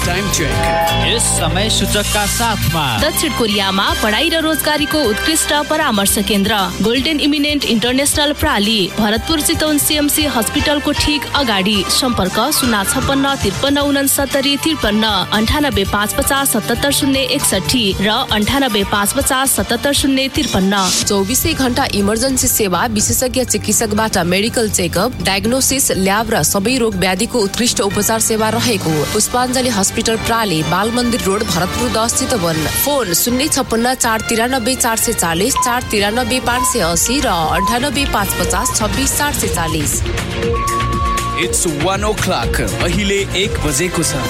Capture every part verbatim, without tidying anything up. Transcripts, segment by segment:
Time check. यस समय सूचकका साथमा दक्षिण कोरियामा पढाइ र रोजगारीको उत्कृष्ट परामर्श केन्द्र golden eminent international प्राली, Bharatpur Chitwan CMC हस्पिटलको ठीक अगाडि। सम्पर्क शून्य छप्पन्न त्रिपन्न उनसत्तरी त्रिपन्न अन्ठानब्बे पाँच पचास सतहत्तर शून्य एकसठी र अन्ठानब्बे पाँच पचास सतहत्तर शून्य त्रिपन्न। चौबिसै घण्टा इमर्जेन्सी सेवा, विशेषज्ञ चिकित्सकबाट मेडिकल चेकअप, डायग्नोसिस, ल्याब र सबै रोग व्याधिको उत्कृष्ट उपचार सेवा रहेको पुष्पाञ्जली हस्पिटल प्राली, बाल मन्दिर रोड, भरतपुर दस चितवन। फोन शून्य छप्पन्न चार तिरानब्बे चार सय चालिस, चार तिरानब्बे पाँच सय असी र अन्ठानब्बे पाँच पचास छब्बिस चार सय चालिस। It's one oh clock. अहिले एक बजेको छ।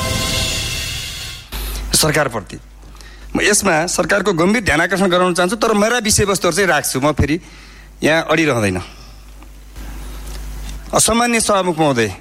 सरकारप्रति म यसमा सरकारको गम्भीर ध्यान आकर्षण गराउन चाहन्छु, तर मेरा विषयवस्तुहरू चाहिँ राख्छु। म फेरि यहाँ अडिरहँदैन। असमान्य सभामुख महोदय,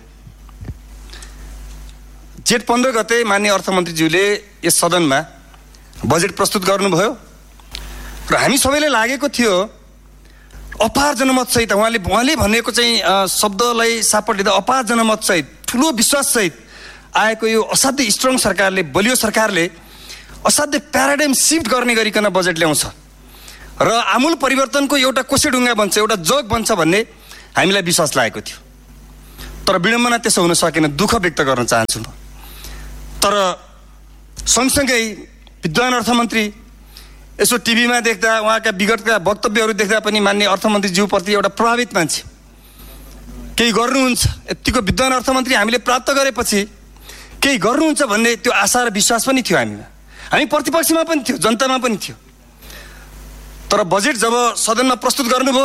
जेठ पन्ध्र गते माननीय अर्थमन्त्रीज्यूले यस सदनमा बजेट प्रस्तुत गर्नुभयो र हामी सबैलाई लागेको थियो अपार जनमतसहित, उहाँले उहाँले भनेको चाहिँ शब्दलाई सापट लिँदा अपार जनमतसहित, ठुलो विश्वाससहित आएको यो असाध्यै स्ट्रङ सरकारले, बलियो सरकारले असाध्यै प्याराडाइम सिफ्ट गर्ने गरिकन बजेट ल्याउँछ र आमूल परिवर्तनको एउटा कोसेढुङ्गा बन्छ, एउटा जग बन्छ भन्ने हामीलाई विश्वास लागेको थियो। तर विडम्बना त्यसो हुन सकेन, दुःख व्यक्त गर्न चाहन्छु म। तर सँगसँगै विद्वान अर्थमन्त्री यसो टिभीमा देख्दा, उहाँका विगतका वक्तव्यहरू देख्दा पनि मान्य अर्थमन्त्रीज्यूप्रति एउटा प्रभावित मान्छे, केही गर्नुहुन्छ, यतिको विद्वान अर्थमन्त्री हामीले प्राप्त गरेपछि केही गर्नुहुन्छ भन्ने त्यो आशा र विश्वास पनि थियो हामीमा। हामी प्रतिपक्षमा पनि थियो, जनतामा पनि थियो। तर बजेट जब सदनमा प्रस्तुत गर्नुभयो,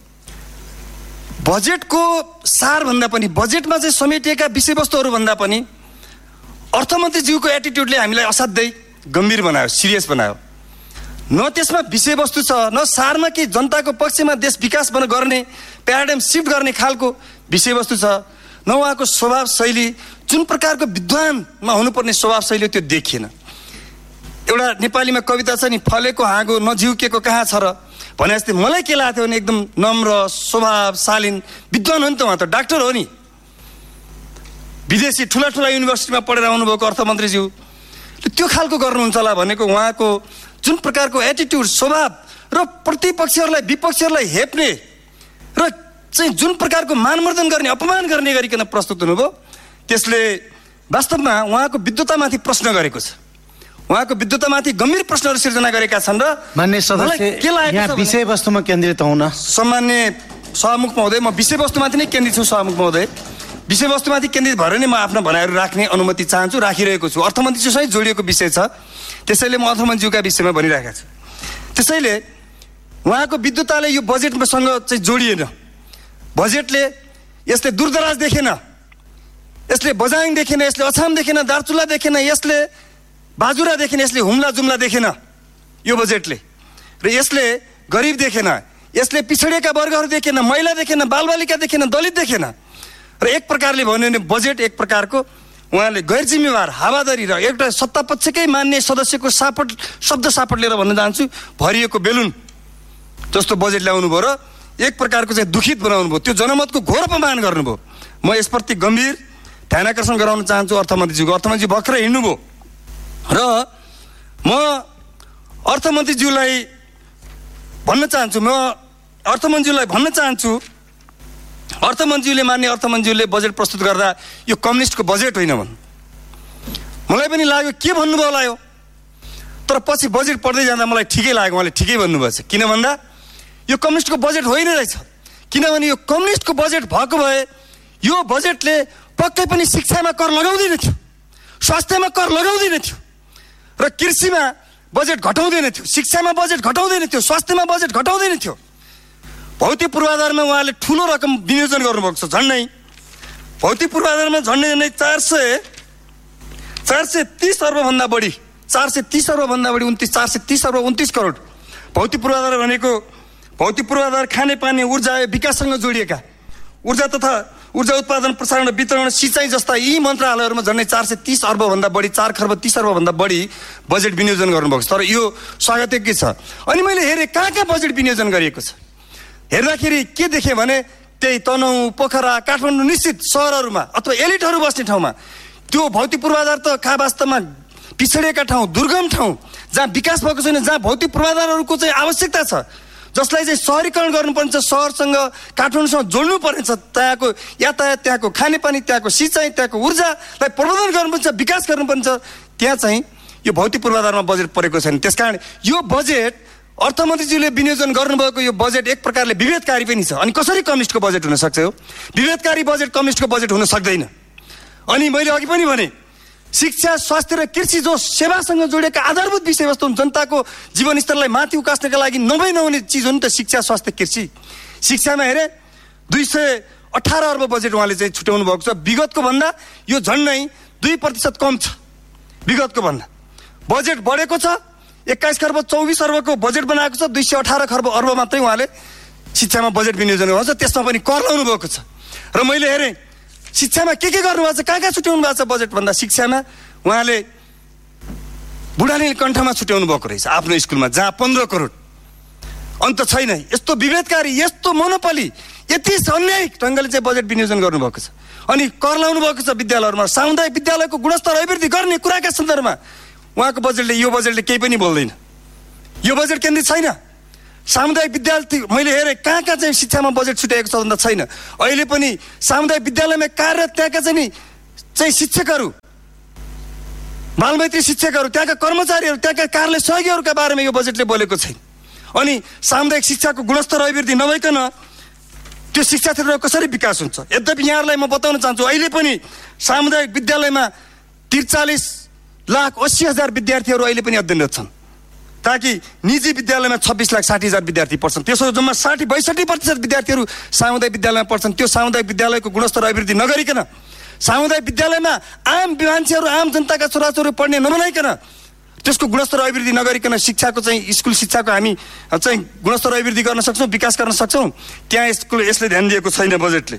बजेटको सारभन्दा पनि, बजेटमा चाहिँ समेटिएका विषयवस्तुहरू भन्दा पनि अर्थमन्त्रीज्यूको एटिट्युडले हामीलाई असाध्यै गम्भीर बनायो, सिरियस बनायो। न त्यसमा विषयवस्तु छ, न सारमा केही जनताको पक्षमा देश विकास गर्ने, प्याराडाइम सिफ्ट गर्ने खालको विषयवस्तु छ, न उहाँको स्वभाव शैली, जुन प्रकारको विद्वानमा हुनुपर्ने स्वभाव शैली त्यो देखिएन। एउटा नेपालीमा कविता छ नि, फलेको हाँगो नझिउकेको कहाँ छ र भने जस्तै मलाई के लाग्थ्यो भने एकदम नम्र स्वभाव, शालीन, विद्वान हो नि त, उहाँ त डाक्टर हो नि, विदेशी ठुला ठुला युनिभर्सिटीमा पढेर आउनुभएको अर्थमन्त्रीज्यू त्यो खालको गर्नुहुन्छ होला भनेको उहाँको जुन प्रकारको एटिट्युड, स्वभाव र प्रतिपक्षहरूलाई विपक्षहरूलाई हेप्ने र चाहिँ जुन प्रकारको मानमर्दन गर्ने, अपमान गर्ने गरिकन प्रस्तुत हुनुभयो, त्यसले वास्तवमा उहाँको विद्वतामाथि प्रश्न गरेको छ। उहाँको विद्वतामाथि गम्भीर प्रश्नहरू सिर्जना गरेका छन् र मान्य सदस्य यहाँ विषयवस्तुमा केन्द्रित हुन। सम्मान्य सभामुख महोदय, म विषयवस्तुमाथि नै केन्द्रित छु। सभामुख महोदय, विषयवस्तुमाथि केन्द्रित भएर नै म आफ्नो भनाइहरू राख्ने अनुमति चाहन्छु, राखिरहेको छु। अर्थमन्त्रीज्यूसँग जोडिएको विषय छ, त्यसैले म अर्थमन्त्रीज्यूका विषयमा भनिरहेको छु। त्यसैले उहाँको विद्वताले यो बजेटसँग चाहिँ जोडिएन। बजेटले यसले दूरदराज देखेन, यसले बजाङ देखेन, यसले अछाम देखेन, दार्चुला देखेन, यसले बाजुरा देखेन, यसले हुम्ला जुम्ला देखेन यो बजेटले, र यसले गरिब देखेन, यसले पिछडिएका वर्गहरू देखेन, महिला देखेन, बालबालिका देखेन, दलित देखेन। र एक प्रकारले भन्यो भने बजेट एक प्रकारको उहाँले गैर जिम्मेवार हावादारी र एउटा सत्तापक्षकै मान्ने सदस्यको सापट शब्द सापट लिएर भन्न चाहन्छु, भरिएको बेलुन जस्तो बजेट ल्याउनु भयो र एक प्रकारको चाहिँ दुखित बनाउनु भयो, त्यो जनमतको घोर अपमान गर्नुभयो। म यसप्रति गम्भीर ध्यान आकर्षण गराउन चाहन्छु अर्थमन्त्रीज्यूको। अर्थमन्त्रीज्यू भर्खरै हिँड्नुभयो र म अर्थमन्त्रीज्यूलाई भन्न चाहन्छु म अर्थमन्त्रीज्यूलाई भन्न चाहन्छु अर्थमन्त्रीले मान्य अर्थमन्त्रीले बजेट प्रस्तुत गर्दा यो कम्युनिस्टको बजेट होइन भन्नु। मलाई पनि लाग्यो के भन्नुभयो होला यो, तर पछि बजेट पढ्दै जाँदा मलाई ठिकै लाग्यो, उहाँले ठिकै भन्नुभएछ। किन भन्दा यो कम्युनिस्टको बजेट होइन रहेछ, किनभने यो कम्युनिस्टको बजेट भएको भए यो बजेटले पक्कै पनि शिक्षामा कर लगाउँदैन थियो, स्वास्थ्यमा कर लगाउँदैन थियो, र कृषिमा बजेट घटाउँदैन थियो, शिक्षामा बजेट घटाउँदैन थियो, स्वास्थ्यमा बजेट घटाउँदैन थियो। भौतिक पूर्वाधारमा उहाँले ठुलो रकम विनियोजन गर्नुभएको छ, झन्डै भौतिक पूर्वाधारमा झन्डै झन्डै चार सय चार सय तिस अर्बभन्दा बढी चार सय तिस अर्बभन्दा बढी उन्तिस चार सय तिस अर्ब उन्तिस करोड भौतिक पूर्वाधार भनेको भौतिक पूर्वाधार खानेपानी, ऊर्जा विकाससँग जोडिएका ऊर्जा तथा ऊर्जा उत्पादन, प्रसारण र वितरण, सिँचाइ जस्ता यी मन्त्रालयहरूमा झन्डै चार सय तिस अर्बभन्दा बढी, चार खर्ब तिस अर्बभन्दा बढी बजेट विनियोजन गर्नुभएको छ। तर यो स्वागतयोग्य छ। अनि मैले हेरेँ कहाँ कहाँ बजेट विनियोजन गरिएको छ, हेर्दाखेरि के देखेँ भने त्यही तनहुँ, पोखरा, काठमाडौँ निश्चित सहरहरूमा अथवा एलिटहरू बस्ने ठाउँमा त्यो भौतिक पूर्वाधार त कहाँ वास्तवमा पिछडिएका ठाउँ, दुर्गम ठाउँ जहाँ विकास भएको छैन, जहाँ भौतिक पूर्वाधारहरूको चाहिँ आवश्यकता छ, जसलाई चाहिँ सहरीकरण गर्नुपर्छ, सहरसँग काठमाडौँसँग जोड्नु पर्नेछ, त्यहाँको यातायात, त्यहाँको खानेपानी, त्यहाँको सिँचाइ, त्यहाँको ऊर्जालाई प्रबन्धन गर्नुपर्छ, विकास गर्नुपर्छ, त्यहाँ चाहिँ यो भौतिक पूर्वाधारमा बजेट परेको छैन। त्यसकारण यो बजेट अर्थमन्त्रीज्यूले विनियोजन गर्नुभएको यो बजेट एक प्रकारले विभेदकारी पनि छ। अनि कसरी कम्युनिस्टको बजेट हुन सक्छ? हो विभेदकारी बजेट कम्युनिस्टको बजेट हुन सक्दैन। अनि मैले अघि पनि भने शिक्षा, स्वास्थ्य र कृषि जो सेवासँग जोडिएका आधारभूत विषयवस्तु हुन्, जनताको जीवनस्तरलाई माथि उकास्नका लागि नभई नहुने चिज हो नि त शिक्षा, स्वास्थ्य, कृषि। शिक्षामा हेरे दुई सय अठार अर्ब बजेट उहाँले चाहिँ छुट्याउनु भएको छ। विगतको भन्दा यो झन्डै दुई प्रतिशत कम छ। विगतको भन्दा बजेट बढेको छ। एक्काइस खर्ब चौबिस अर्बको बजेट बनाएको छ। दुई सय अठार खर्ब अर्ब मात्रै उहाँले शिक्षामा बजेट विनियोजन गर्नुहुन्छ। त्यसमा पनि कर लाउनु भएको छ। र मैले हेरेँ शिक्षामा के के गर्नुभएको छ, कहाँ कहाँ छुट्याउनु भएको छ बजेट भन्दा शिक्षामा उहाँले बुढानी कण्ठमा छुट्याउनु भएको रहेछ आफ्नो स्कुलमा, जहाँ पन्ध्र करोड। अन्त छैन। यस्तो विभेदकारी, यस्तो मोनोपोली, यति अन्यायिक ढङ्गले चाहिँ बजेट विनियोजन गर्नुभएको छ। अनि कर लाउनु भएको छ विद्यालयहरूमा। सामुदायिक विद्यालयको गुणस्तर अभिवृद्धि गर्ने कुराका सन्दर्भमा उहाँको बजेटले, यो बजेटले केही पनि बोल्दैन। यो बजेट केन्द्रित छैन। सामुदायिक विद्यालय मैले हेरेँ कहाँ कहाँ चाहिँ शिक्षामा बजेट छुट्याएको छ भन्दा छैन। अहिले पनि सामुदायिक विद्यालयमा कार्यरत त्यहाँका चाहिँ नि चाहिँ शिक्षकहरू, बालमैत्री शिक्षकहरू, त्यहाँका कर्मचारीहरू, त्यहाँका कार्यालय सहयोगीहरूका बारेमा यो बजेटले बोलेको छैन। अनि सामुदायिक शिक्षाको गुणस्तर अभिवृद्धि नभइकन त्यो शिक्षा क्षेत्रमा कसरी विकास हुन्छ? यद्यपि यहाँहरूलाई म बताउन चाहन्छु, अहिले पनि सामुदायिक विद्यालयमा त्रिचालिस लाख अस्सी हजार विद्यार्थीहरू अहिले पनि अध्ययनरत छन्, ताकि निजी विद्यालयमा छब्बिस लाख साठी हजार विद्यार्थी पढ्छन्। त्यसो जम्मा साठी बैसठी प्रतिशत विद्यार्थीहरू सामुदायिक विद्यालयमा पढ्छन्। त्यो सामुदायिक विद्यालयको गुणस्तर अभिवृद्धि नगरिकन, सामुदायिक विद्यालयमा आम मान्छेहरू, आम जनताका छोराछोरी पढ्ने नबनाइकन, त्यसको गुणस्तर अभिवृद्धि नगरिकन शिक्षाको चाहिँ स्कुल शिक्षाको हामी चाहिँ गुणस्तर अभिवृद्धि गर्न सक्छौँ, विकास गर्न सक्छौँ, त्यहाँ यसको यसले ध्यान दिएको छैन बजेटले।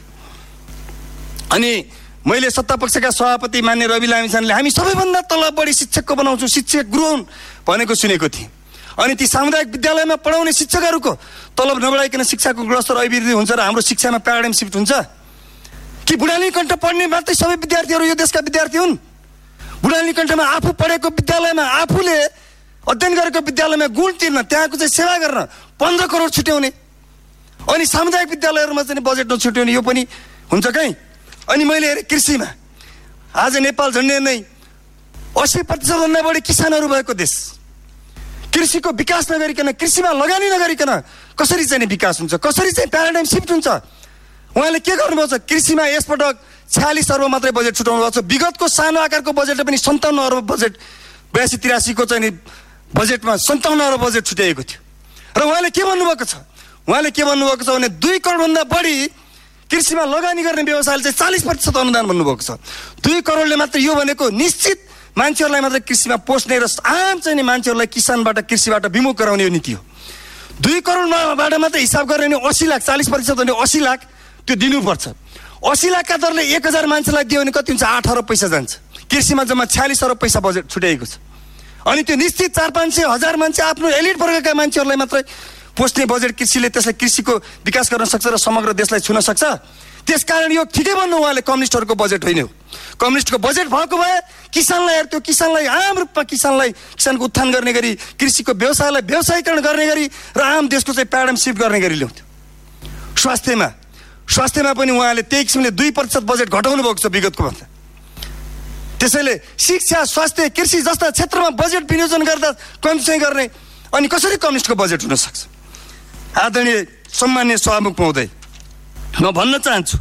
अनि मैले सत्तापक्षका सभापति मान्य रवि लामिछानेले हामी सबैभन्दा तल बढी शिक्षकको बनाउँछौँ, शिक्षक गुरु हुन् भनेको सुनेको थिएँ। अनि ती सामुदायिक विद्यालयमा पढाउने शिक्षकहरूको तलब नबढाइकन शिक्षाको गुणस्तर अभिवृद्धि हुन्छ र हाम्रो शिक्षामा प्याराडाइम सिफ्ट हुन्छ कि? बुढानी कण्ठ पढ्ने मात्रै सबै विद्यार्थीहरू यो देशका विद्यार्थी हुन्? बुढानी कण्ठमा आफू पढेको विद्यालयमा, आफूले अध्ययन गरेको विद्यालयमा गुण तिर्न, त्यहाँको चाहिँ सेवा गर्न पन्ध्र करोड छुट्याउने, अनि सामुदायिक विद्यालयहरूमा चाहिँ बजेट नछुट्याउने, यो पनि हुन्छ कहीँ? अनि मैले हेरेँ कृषिमा आज नेपाल झन्डै नै अस्सी प्रतिशतभन्दा बढी किसानहरू भएको देश। कृषिको विकास नगरिकन, कृषिमा लगानी नगरिकन कसरी चाहिँ विकास हुन्छ? कसरी चाहिँ प्याराडाइम सिफ्ट हुन्छ? उहाँले के गर्नुभएको छ? कृषिमा यसपटक छयालिस अर्ब मात्रै बजेट छुट्याउनु भएको छ। विगतको सानो आकारको बजेटले पनि सन्ताउन्न अर्ब बजेट, बयासी तिरासीको चाहिँ बजेटमा सन्ताउन्न अर्ब बजेट छुट्याएको थियो। र उहाँले के भन्नुभएको छ? उहाँले के भन्नुभएको छ भने दुई करोडभन्दा बढी कृषिमा लगानी गर्ने व्यवसायले चाहिँ चालिस प्रतिशत अनुदान भन्नुभएको छ। दुई करोडले मात्र, यो भनेको निश्चित मान्छेहरूलाई मात्र कृषिमा पोस्ने र आम चाहिँ नि मान्छेहरूलाई किसानबाट, कृषिबाट विमुख गराउने यो नीति हो। दुई करोडबाट मात्र हिसाब गर्ने भने अस्सी लाख, चालिस प्रतिशत भने अस्सी लाख त्यो दिनुपर्छ। अस्सी लाखका दरले एक हजार मान्छेलाई दियो भने कति हुन्छ? आठ अरब पैसा जान्छ। कृषिमा जम्मा छयालिस अरब पैसा बजेट छुट्याएको छ। अनि त्यो निश्चित चार पाँच सय हजार मान्छे, आफ्नो एलिट वर्गका मान्छेहरूलाई मात्रै पोस्ने बजेट कृषिले, त्यसलाई कृषिको विकास गर्न सक्छ र समग्र देशलाई छुन सक्छ। त्यसकारण यो ठिकै भन्नु उहाँले कम्युनिस्टहरूको बजेट होइन हो। कम्युनिस्टको बजेट भएको भए किसानलाई हेर्थ्यो, किसानलाई आम रूपमा किसानलाई किसानको उत्थान गर्ने गरी, कृषिको व्यवसायलाई व्यवसायीकरण गर्ने गरी र आम देशको चाहिँ प्याराडाइम सिफ्ट गर्ने गरी ल्याउँथ्यो। स्वास्थ्यमा स्वास्थ्यमा पनि उहाँले त्यही किसिमले दुई प्रतिशत बजेट घटाउनु भएको छ विगतको भन्दा। त्यसैले शिक्षा, स्वास्थ्य, कृषि जस्ता क्षेत्रमा बजेट विनियोजन गर्दा कम चाहिँ गर्ने, अनि कसरी कम्युनिस्टको बजेट हुन सक्छ? आदरणीय सम्मान्य सभामुख महोदय, म भन्न चाहन्छु,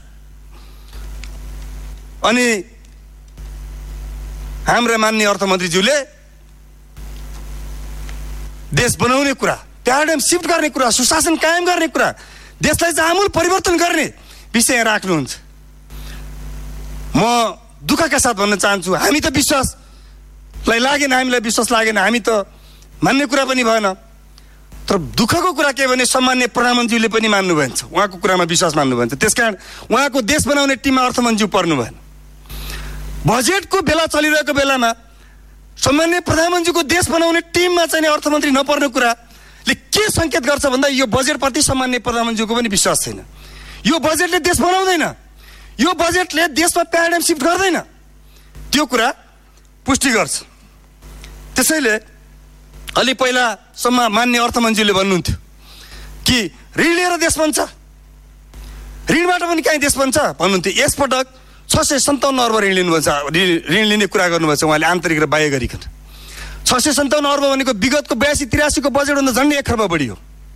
अनि हाम्रा मान्य अर्थमन्त्रीज्यूले देश बनाउने कुरा, प्याराडाइम सिफ्ट गर्ने कुरा, सुशासन कायम गर्ने कुरा, देशलाई चाहिँ आमूल परिवर्तन गर्ने विषय राख्नुहुन्छ। म दुःखका साथ भन्न चाहन्छु, हामी त विश्वासलाई लागेन, हामीलाई विश्वास लागेन, हामी त मान्ने कुरा पनि भएन। तर दुःखको कुरा के भने सम्मान्य प्रधानमन्त्रीले पनि मान्नु भएन, उहाँको कुरामा विश्वास मान्नु भएन। त्यसकारण उहाँको देश बनाउने टिममा अर्थमन्त्री पर्नु भएन। बजेटको बेला चलिरहेको बेलामा सम्मान्य प्रधानमन्त्रीको देश बनाउने टिममा चाहिँ अर्थमन्त्री नपर्ने कुराले के सङ्केत गर्छ भन्दा यो बजेटप्रति सम्मान्य प्रधानमन्त्रीको पनि विश्वास छैन। यो बजेटले देश बनाउँदैन, यो बजेटले देशमा प्याराडाइम सिफ्ट गर्दैन। त्यो कुरा पुष्टि गर्छ। त्यसैले अलि पहिलासम्म मान्य अर्थमन्त्रीले भन्नुहुन्थ्यो कि ऋण लिएर देश बन्छ, ऋणबाट पनि कहीँ देश बन्छ भन्नुहुन्थ्यो। यसपटक छ सय सन्ताउन्न अर्ब ऋण लिनुभएको छ, ऋण लिने कुरा गर्नुभएको छ उहाँले आन्तरिक र बाह्य गरिकन। छ सय सन्ताउन्न अर्ब भनेको विगतको बयासी त्रियासीको बजेटभन्दा झन्डै एक खर्ब बढी हो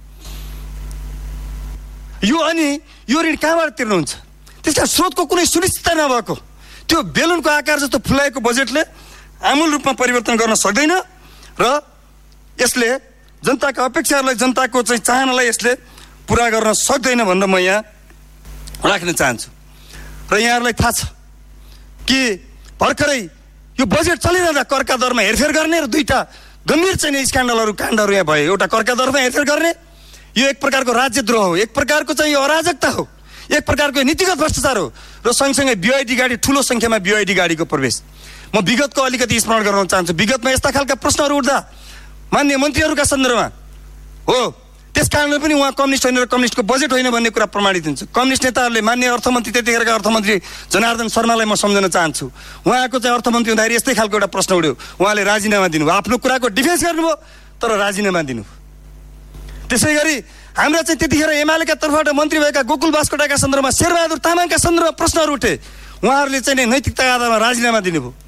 यो। अनि यो ऋण कहाँबाट तिर्नुहुन्छ? त्यसका स्रोतको कुनै सुनिश्चितता नभएको त्यो बेलुनको आकार जस्तो फुलाएको बजेटले आमूल रूपमा परिवर्तन गर्न सक्दैन र यसले जनताका अपेक्षाहरूलाई, जनताको चाहिँ चाहनालाई यसले पुरा गर्न सक्दैन भनेर म यहाँ राख्न चाहन्छु। र यहाँहरूलाई थाहा छ कि भर्खरै यो बजेट चलिरहँदा करका दरमा हेरफेर गर्ने र दुईटा गम्भीर चाहिँ स्क्यान्डलहरू काण्डहरू यहाँ भयो। एउटा करका दरमा हेरफेर गर्ने, यो एक प्रकारको राज्यद्रोह हो, एक प्रकारको चाहिँ यो अराजकता हो, एक प्रकारको नीतिगत भ्रष्टाचार हो। र सँगसँगै बीआईडी गाडी, ठुलो सङ्ख्यामा बीआईडी गाडीको प्रवेश। म विगतको अलिकति स्मरण गराउन चाहन्छु। विगतमा यस्ता खालका प्रश्नहरू उठ्दा मान्य मन्त्रीहरूका सन्दर्भमा हो, त्यस कारणले पनि उहाँ कम्युनिस्ट होइन र कम्युनिस्टको बजेट होइन भन्ने कुरा प्रमाणित हुन्छ। कम्युनिस्ट नेताहरूले मान्य अर्थमन्त्री, त्यतिखेरका अर्थमन्त्री जनार्दन शर्मालाई म सम्झन चाहन्छु। उहाँको चाहिँ अर्थमन्त्री हुँदाखेरि यस्तै खालको एउटा प्रश्न उठ्यो, उहाँले राजीनामा दिनुभयो, आफ्नो कुराको डिफेन्स गर्नुभयो तर राजीनामा दिनुभयो। त्यसै गरी हाम्रा चाहिँ त्यतिखेर एमालेका तर्फबाट मन्त्री भएका गोकुल बास्कोटाका सन्दर्भमा, शेरबहादुर तामाङका सन्दर्भमा प्रश्नहरू उठे, उहाँहरूले चाहिँ नैतिकताका आधारमा राजीनामा दिनुभयो।